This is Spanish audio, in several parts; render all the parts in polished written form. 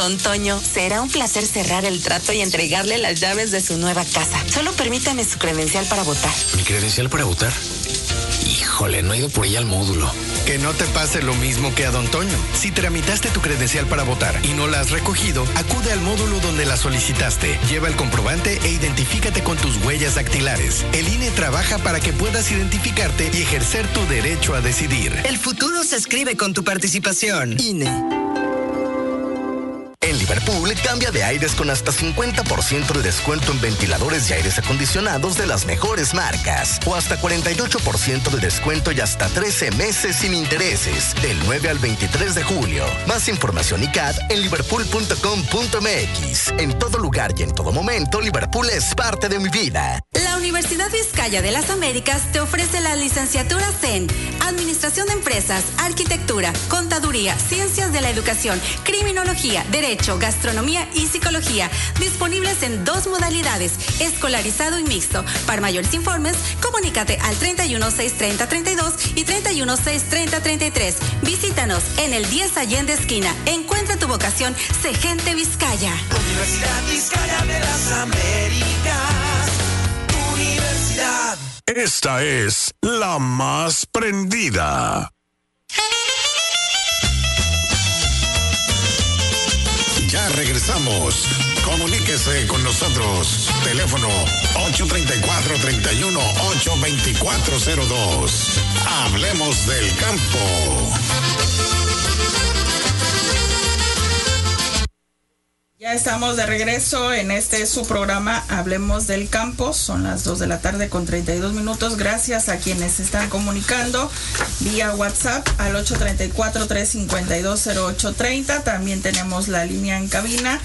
Don Toño, será un placer cerrar el trato y entregarle las llaves de su nueva casa. Solo permítame su credencial para votar. ¿Mi credencial para votar? Híjole, no he ido por ella al módulo. Que no te pase lo mismo que a Don Toño. Si tramitaste tu credencial para votar y no la has recogido, acude al módulo donde la solicitaste. Lleva el comprobante e identifícate con tus huellas dactilares. El INE trabaja para que puedas identificarte y ejercer tu derecho a decidir. El futuro se escribe con tu participación. INE. En Liverpool, cambia de aires con hasta 50% de descuento en ventiladores y aires acondicionados de las mejores marcas. O hasta 48% de descuento y hasta 13 meses sin intereses. Del 9 al 23 de julio. Más información y CAD en liverpool.com.mx. En todo lugar y en todo momento, Liverpool es parte de mi vida. La Universidad Vizcaya de las Américas te ofrece las licenciaturas en Administración de Empresas, Arquitectura, Contaduría, Ciencias de la Educación, Criminología, Derecho, Gastronomía y Psicología, disponibles en 2 modalidades, escolarizado y mixto. Para mayores informes, comunícate al 31-630-32 y 31-630-33. Visítanos en el 10 Allende esquina. Encuentra tu vocación, sé gente Vizcaya. Universidad Vizcaya de las Américas. Universidad. Esta es la más prendida. Ya regresamos. Comuníquese con nosotros. Teléfono 834-31-82402. Hablemos del campo. Ya estamos de regreso en su programa Hablemos del Campo. Son las 2:32 p.m. Gracias a quienes se están comunicando vía WhatsApp al 834-352-0830. También tenemos la línea en cabina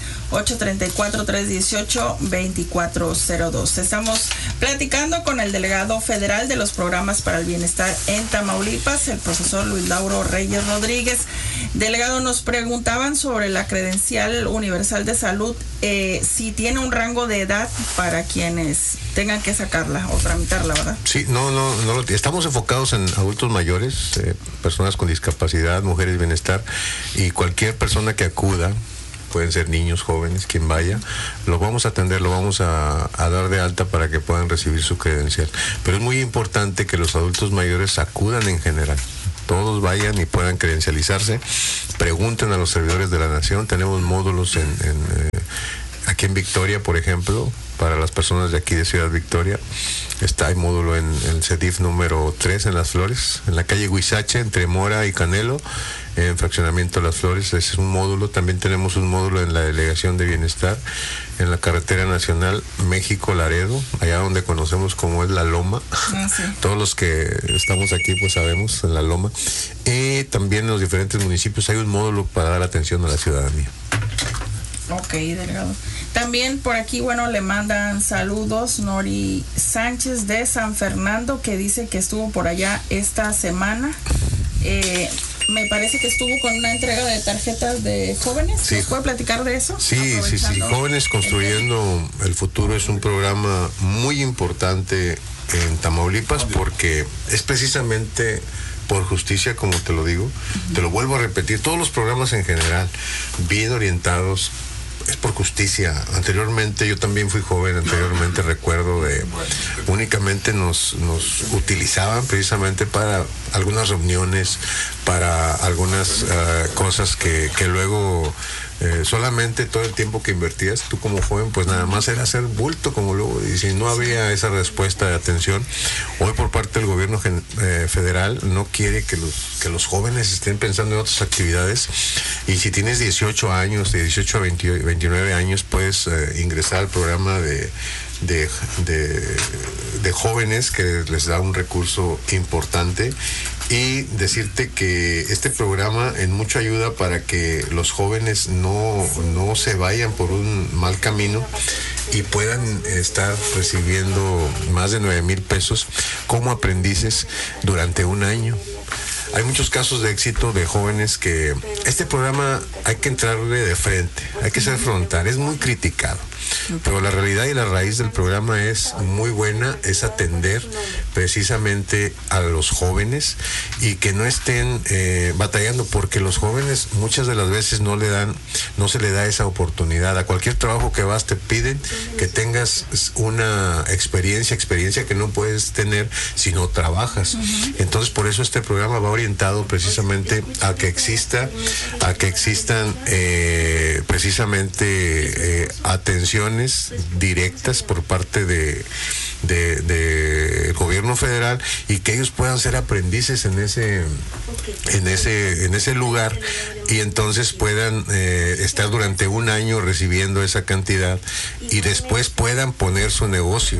834-318-2402. Estamos platicando con el delegado federal de los programas para el bienestar en Tamaulipas, el profesor Luis Lauro Reyes Rodríguez. Delegado, nos preguntaban sobre la credencial universal de salud, si tiene un rango de edad para quienes tengan que sacarla o tramitarla, ¿verdad? Sí, no, estamos enfocados en adultos mayores, personas con discapacidad, mujeres de bienestar, y cualquier persona que acuda, pueden ser niños, jóvenes, quien vaya, lo vamos a atender, lo vamos a dar de alta para que puedan recibir su credencial. Pero es muy importante que los adultos mayores acudan en general. Todos vayan y puedan credencializarse, pregunten a los servidores de la nación. Tenemos módulos aquí en Victoria, por ejemplo, para las personas de aquí de Ciudad Victoria. Hay módulo en el CEDIF número 3 en Las Flores, en la calle Huizache, entre Mora y Canelo, en Fraccionamiento Las Flores. Ese es un módulo. También tenemos un módulo en la Delegación de Bienestar, en la Carretera Nacional México-Laredo, allá donde conocemos como es La Loma. Sí. Todos los que estamos aquí pues sabemos, en La Loma. Y también en los diferentes municipios hay un módulo para dar atención a la ciudadanía. Ok, delegado. También por aquí, le mandan saludos Nori Sánchez de San Fernando, que dice que estuvo por allá esta semana. Me parece que estuvo con una entrega de tarjetas de jóvenes. Sí. ¿Nos puede platicar de eso? Sí. Jóvenes Construyendo el Futuro es un programa muy importante en Tamaulipas, porque es precisamente por justicia, como te lo digo. Te lo vuelvo a repetir, todos los programas en general, bien orientados, es por justicia. Anteriormente, yo también fui joven, recuerdo únicamente nos utilizaban precisamente para algunas reuniones, para algunas cosas que luego solamente todo el tiempo que invertías tú como joven, pues nada más era hacer bulto, como luego, y si no había esa respuesta de atención. Hoy por parte del gobierno federal no quiere que los jóvenes estén pensando en otras actividades, y si tienes 18 años, de 18 a 29 años, puedes ingresar al programa de jóvenes, que les da un recurso importante. Y decirte que este programa en mucho ayuda para que los jóvenes no se vayan por un mal camino y puedan estar recibiendo más de 9,000 pesos como aprendices durante un año. Hay muchos casos de éxito de jóvenes que este programa hay que entrarle de frente, hay que ser frontal, es muy criticado. Pero la realidad y la raíz del programa es muy buena, es atender precisamente a los jóvenes y que no estén batallando, porque los jóvenes muchas de las veces no se le da esa oportunidad. A cualquier trabajo que vas te piden que tengas una experiencia que no puedes tener si no trabajas. Entonces, por eso este programa va orientado precisamente a que existan precisamente atenciones directas por parte de gobierno federal, y que ellos puedan ser aprendices en ese lugar, y entonces puedan estar durante un año recibiendo esa cantidad, y después puedan poner su negocio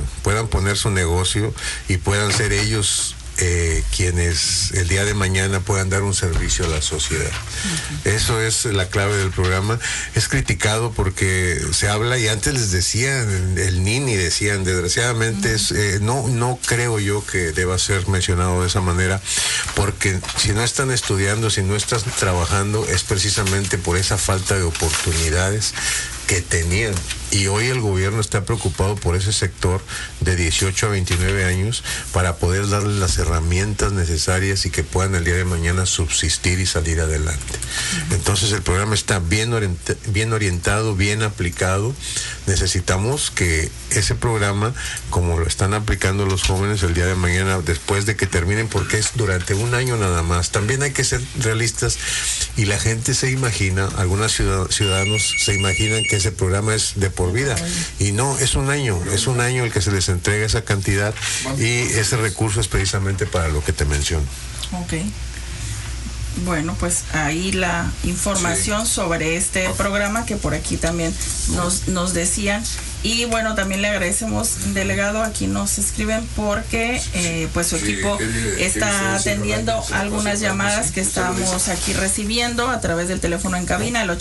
y puedan ser ellos quienes el día de mañana puedan dar un servicio a la sociedad. Eso es la clave del programa. Es criticado porque se habla, y antes les decían, el Nini decían, desgraciadamente no creo yo que deba ser mencionado de esa manera, porque si no están estudiando, si no están trabajando, es precisamente por esa falta de oportunidades que tenían. Y hoy el gobierno está preocupado por ese sector de 18 a 29 años para poder darles las herramientas necesarias y que puedan el día de mañana subsistir y salir adelante. Entonces el programa está bien orientado, bien aplicado. Necesitamos que ese programa, como lo están aplicando los jóvenes el día de mañana, después de que terminen, porque es durante un año nada más. También hay que ser realistas, y la gente se imagina, algunos ciudadanos se imaginan que ese programa es de por vida, y no, es un año el que se les entrega esa cantidad, y ese recurso es precisamente para lo que te menciono. Ok. Bueno, pues ahí la información sobre este programa que por aquí también nos decían. Y bueno, también le agradecemos, delegado, aquí nos escriben porque pues su equipo está atendiendo algunas llamadas que estamos aquí recibiendo a través del teléfono en cabina, el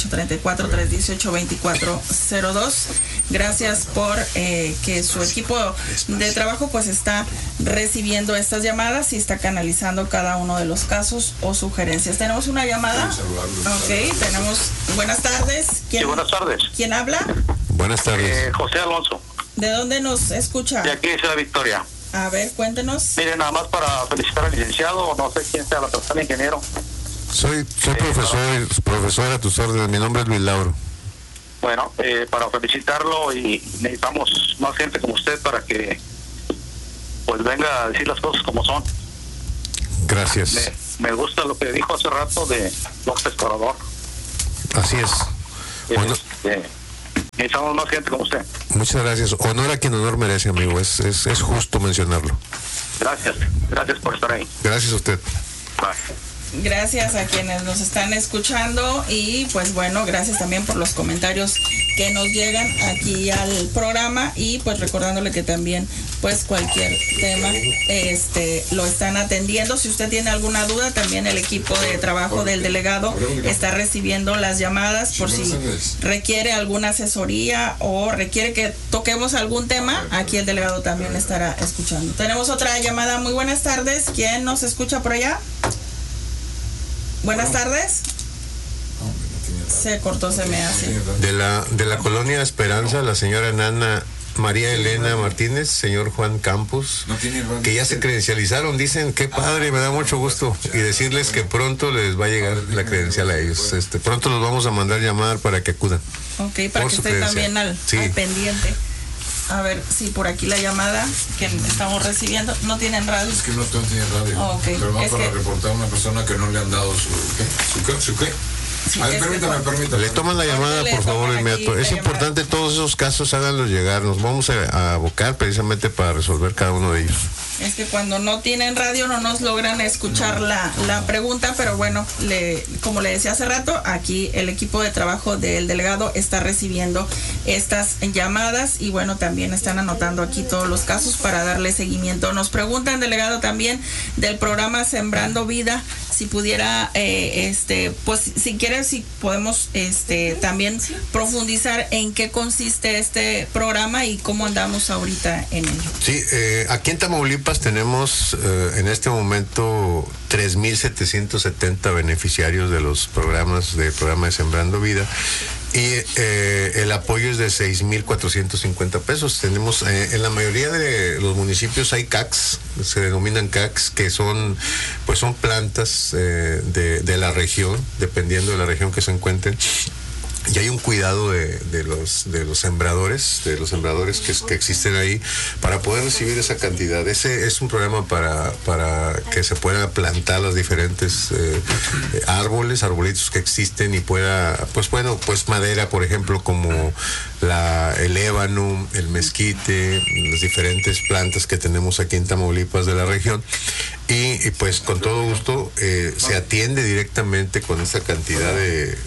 834-318-2402. Gracias por que su equipo de trabajo pues está recibiendo estas llamadas y está canalizando cada uno de los casos o sugerencias. ¿Tenemos una llamada? Ok, tenemos. Buenas tardes. Sí, buenas tardes. ¿Quién habla? Buenas tardes. José Alonso. ¿De dónde nos escucha? De aquí de Ciudad Victoria. A ver, cuéntenos. Mire, nada más para felicitar al licenciado, no sé quién sea la persona, ingeniero. Soy profesor a tus órdenes, mi nombre es Luis Lauro. Bueno, para felicitarlo, y necesitamos más gente como usted para que pues venga a decir las cosas como son. Gracias. Me gusta lo que dijo hace rato de López Corredor. Así es. Bueno, necesitamos más gente como usted. Muchas gracias. Honor a quien honor merece, amigo. Es justo mencionarlo. Gracias por estar ahí. Gracias a usted. Bye. Gracias a quienes nos están escuchando, y pues bueno, gracias también por los comentarios que nos llegan aquí al programa, y pues recordándole que también pues cualquier tema lo están atendiendo. Si usted tiene alguna duda, también el equipo de trabajo del delegado está recibiendo las llamadas por si requiere alguna asesoría o requiere que toquemos algún tema. Aquí el delegado también estará escuchando. Tenemos otra llamada. Muy buenas tardes. ¿Quién nos escucha por allá? Buenas tardes. Se cortó, se me hace. De la colonia Esperanza, la señora Nana María Elena Martínez, señor Juan Campos, que ya se credencializaron, dicen, qué padre, me da mucho gusto, y decirles que pronto les va a llegar la credencial a ellos. Pronto los vamos a mandar llamar para que acudan. Ok, para que estén también al pendiente. A ver, si por aquí la llamada que estamos recibiendo, ¿no tienen radio? Es que no tienen radio. Oh, okay. Pero va para reportar a una persona que no le han dado su qué. Sí, permítame. Le toman la llamada, por favor, inmediato. Es importante, todos esos casos háganlos llegar. Nos vamos a abocar precisamente para resolver cada uno de ellos. Es que cuando no tienen radio no nos logran escuchar la pregunta, pero bueno, como le decía hace rato, aquí el equipo de trabajo del delegado está recibiendo estas llamadas, y bueno, también están anotando aquí todos los casos para darle seguimiento. Nos preguntan, delegado, también del programa Sembrando Vida, si pudiera, pues si quiere, si podemos también profundizar en qué consiste este programa y cómo andamos ahorita en ello. Sí, aquí en Tamaulipas tenemos en este momento 3,770 beneficiarios de los programa de Sembrando Vida, Y el apoyo es de 6,450 pesos. Tenemos, en la mayoría de los municipios hay CACs, se denominan CACs, que son plantas de la región, dependiendo de la región que se encuentren. Y hay un cuidado de los sembradores, que existen ahí para poder recibir esa cantidad. Ese es un programa para que se puedan plantar los diferentes arbolitos que existen y pueda, pues madera, por ejemplo, como el ébano, el mezquite, las diferentes plantas que tenemos aquí en Tamaulipas de la región. Y pues con todo gusto se atiende directamente con esa cantidad de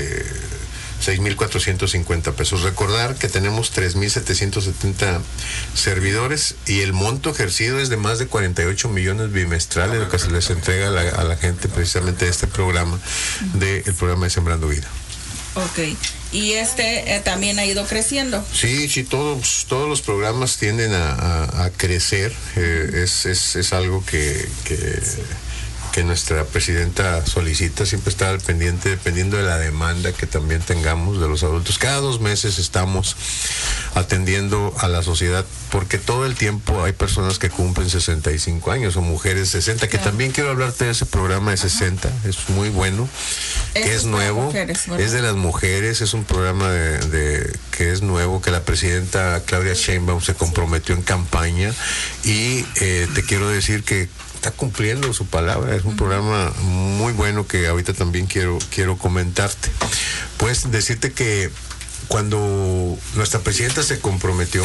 6,450 pesos. Recordar que tenemos 3,770 servidores y el monto ejercido es de más de 48 millones bimestrales, lo que se les entrega a la gente precisamente de este programa, del programa de Sembrando Vida. Ok, y también ha ido creciendo. Sí, todos los programas tienden a crecer. Es algo que nuestra presidenta solicita, siempre estar al pendiente, dependiendo de la demanda que también tengamos de los adultos. Cada 2 meses estamos atendiendo a la sociedad, porque todo el tiempo hay personas que cumplen 65 años o mujeres 60, que también quiero hablarte de ese programa de 60, es muy bueno, que es nuevo, mujeres, es de las mujeres, es un programa que es nuevo, que la presidenta Claudia Sheinbaum se comprometió en campaña y te quiero decir que está cumpliendo su palabra. Es un programa muy bueno que ahorita también quiero comentarte. Pues decirte que cuando nuestra presidenta se comprometió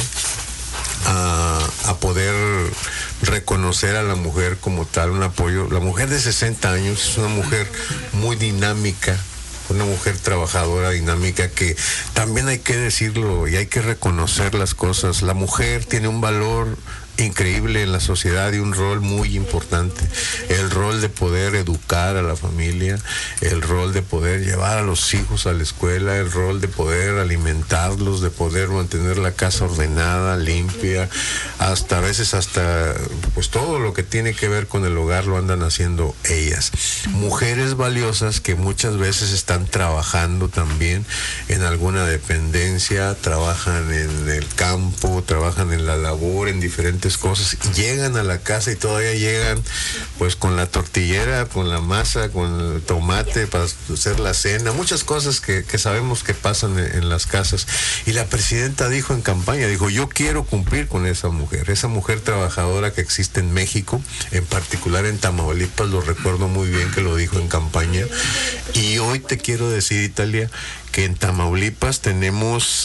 a poder reconocer a la mujer como tal, un apoyo, la mujer de 60 años es una mujer muy dinámica, una mujer trabajadora, dinámica, que también hay que decirlo y hay que reconocer las cosas. La mujer tiene un valor increíble en la sociedad y un rol muy importante, el rol de poder educar a la familia, el rol de poder llevar a los hijos a la escuela, el rol de poder alimentarlos, de poder mantener la casa ordenada, limpia, a veces pues todo lo que tiene que ver con el hogar lo andan haciendo ellas. Mujeres valiosas que muchas veces están trabajando también en alguna dependencia, trabajan en el campo, trabajan en la labor, en diferentes cosas, llegan a la casa y todavía llegan pues con la tortillera, con la masa, con el tomate para hacer la cena, muchas cosas que sabemos que pasan en las casas. Y la presidenta dijo en campaña, yo quiero cumplir con esa mujer trabajadora que existe en México, en particular en Tamaulipas, lo recuerdo muy bien que lo dijo en campaña. Y hoy te quiero decir, Italia, que en Tamaulipas tenemos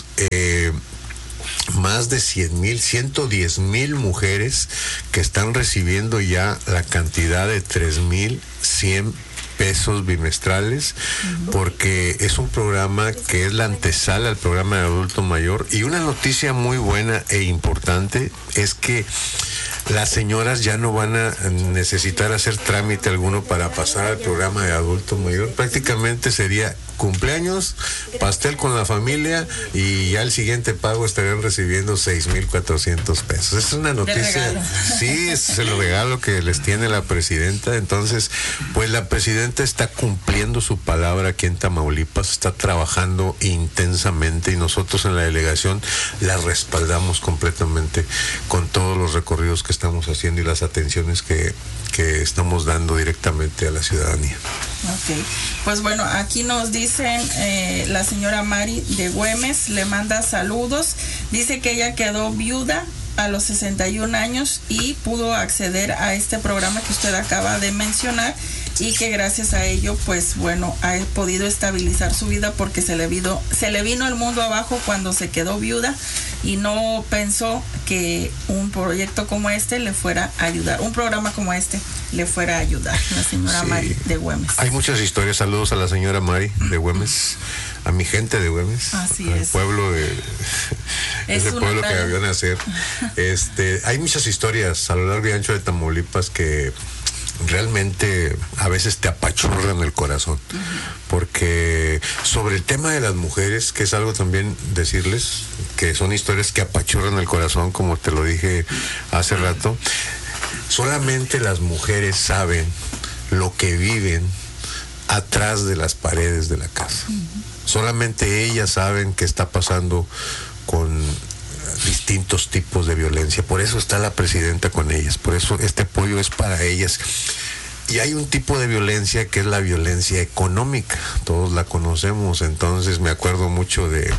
más de 110,000 mujeres que están recibiendo ya la cantidad de 3,100 pesos bimestrales, porque es un programa que es la antesala al programa de adulto mayor. Y una noticia muy buena e importante es que las señoras ya no van a necesitar hacer trámite alguno para pasar al programa de adulto mayor. Prácticamente sería cumpleaños, pastel con la familia y ya el siguiente pago estarían recibiendo 6,400 pesos. Es una noticia, sí, es el regalo que les tiene la presidenta. Entonces, pues la presidenta está cumpliendo su palabra aquí en Tamaulipas, está trabajando intensamente y nosotros en la delegación la respaldamos completamente con todos los recorridos que estamos haciendo y las atenciones que estamos dando directamente a la ciudadanía. Ok, pues bueno, aquí nos dicen, la señora Mari de Güemes le manda saludos, dice que ella quedó viuda a los 61 años y pudo acceder a este programa que usted acaba de mencionar y que gracias a ello, pues bueno, ha podido estabilizar su vida porque se le vino el mundo abajo cuando se quedó viuda y no pensó que un proyecto como este le fuera a ayudar, un programa como este le fuera a ayudar. La señora Mari de Güemes. Hay muchas historias. Saludos a la señora Mari de Güemes, a mi gente de Güemes, al pueblo ese pueblo que vio nacer. Hay muchas historias a lo largo y ancho de Tamaulipas que realmente a veces te apachurran el corazón, porque sobre el tema de las mujeres, que es algo también decirles que son historias que apachurran el corazón, como te lo dije hace rato. Solamente las mujeres saben lo que viven atrás de las paredes de la casa. Solamente ellas saben qué está pasando con distintos tipos de violencia. Por eso está la presidenta con ellas, por eso este apoyo es para ellas. Y hay un tipo de violencia que es la violencia económica, todos la conocemos. Entonces me acuerdo mucho de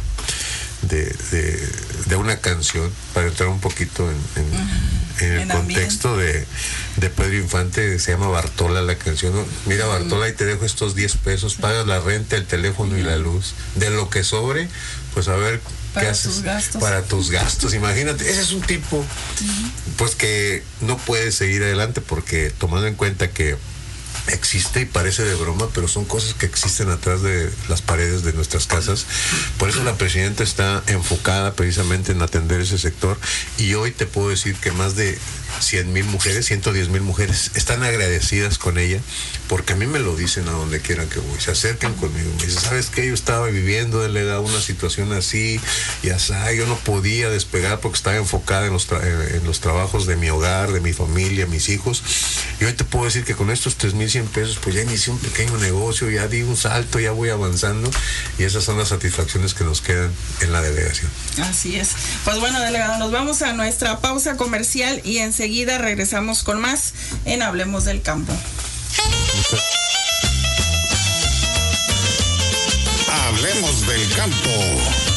una canción, para entrar un poquito en el contexto de Pedro Infante, se llama Bartola la canción, ¿no? Mira, Bartola, y te dejo estos 10 pesos, pagas la renta, el teléfono y la luz, de lo que sobre, pues a ver qué haces para tus gastos. Imagínate, ese es un tipo pues que no puede seguir adelante, porque tomando en cuenta que existe y parece de broma, pero son cosas que existen atrás de las paredes de nuestras casas. Por eso la presidenta está enfocada precisamente en atender ese sector, y hoy te puedo decir que más de 100,000 mujeres, 110,000 mujeres están agradecidas con ella, porque a mí me lo dicen a donde quieran que voy, se acercan conmigo, me dicen, ¿sabes qué? Yo estaba viviendo de la edad una situación así y así, yo no podía despegar porque estaba enfocada en los trabajos de mi hogar, de mi familia, mis hijos, y hoy te puedo decir que con estos 3,100 pesos pues ya inicié un pequeño negocio, ya di un salto, ya voy avanzando, y esas son las satisfacciones que nos quedan en la delegación. Así es. Pues bueno, delegado, nos vamos a nuestra pausa comercial y enseguida regresamos con más en Hablemos del Campo. Hablemos del Campo.